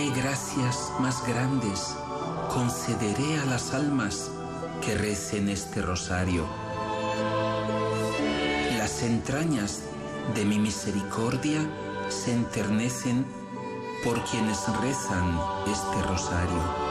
Gracias más grandes concederé a las almas que recen este rosario. Las entrañas de mi misericordia se enternecen por quienes rezan este rosario.